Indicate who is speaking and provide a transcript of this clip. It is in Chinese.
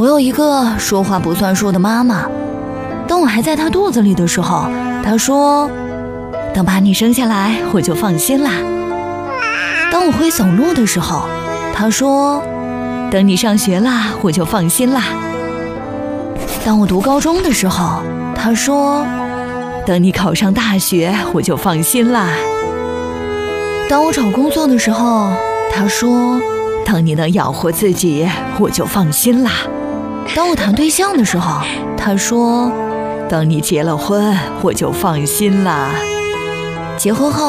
Speaker 1: 我有一个说话不算数的妈妈，当我还在她肚子里的时候，她说等把你生下来我就放心啦。当我会走路的时候，她说等你上学啦我就放心啦。当我读高中的时候，她说等你考上大学我就放心啦。当我找工作的时候，她说等你能养活自己我就放心啦。当我谈对象的时候，她说等你结了婚我就放心啦。结婚后